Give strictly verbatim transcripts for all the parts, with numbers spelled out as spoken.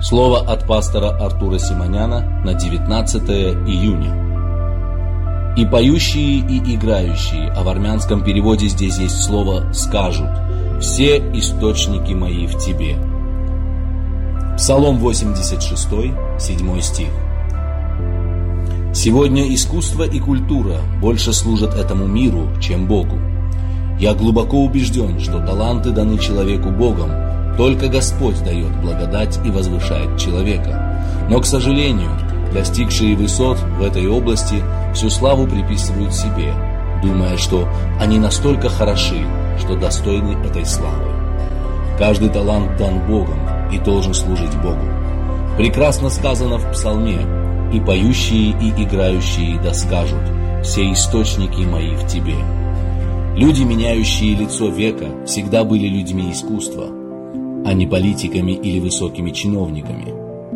Слово от пастора Артура Симоняна на девятнадцатое июня. «И поющие, и играющие», а в армянском переводе здесь есть слово «скажут», «все источники мои в тебе». Псалом восемьдесят шесть, седьмой стих. «Сегодня искусство и культура больше служат этому миру, чем Богу. Я глубоко убежден, что таланты даны человеку Богом, только Господь дает благодать и возвышает человека. Но, к сожалению, достигшие высот в этой области всю славу приписывают себе, думая, что они настолько хороши, что достойны этой славы. Каждый талант дан Богом и должен служить Богу. Прекрасно сказано в Псалме: «И поющие, и играющие да скажут, все источники мои в тебе». Люди, меняющие лицо века, всегда были людьми искусства, а не политиками или высокими чиновниками.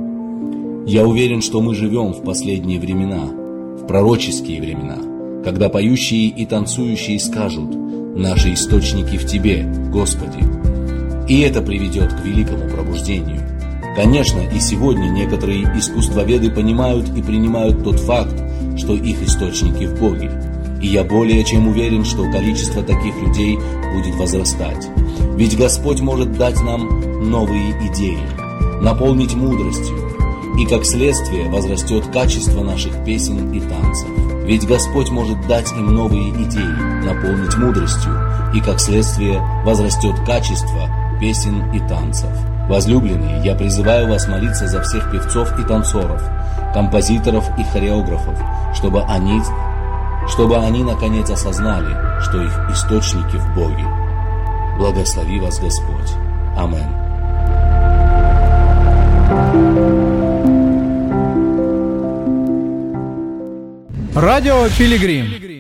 Я уверен, что мы живем в последние времена, в пророческие времена, когда поющие и танцующие скажут: «Наши источники в Тебе, Господи». И это приведет к великому пробуждению. Конечно, и сегодня некоторые искусствоведы понимают и принимают тот факт, что их источники в Боге. И я более чем уверен, что количество таких людей будет возрастать. Ведь Господь может дать нам новые идеи, наполнить мудростью, и как следствие возрастет качество наших песен и танцев. Ведь Господь может дать им новые идеи, наполнить мудростью, и как следствие возрастет качество песен и танцев. Возлюбленные, я призываю вас молиться за всех певцов и танцоров, композиторов и хореографов, чтобы они, чтобы они наконец осознали, что их источники в Боге. Благослови вас Господь. Аминь. Радио Пилигрим.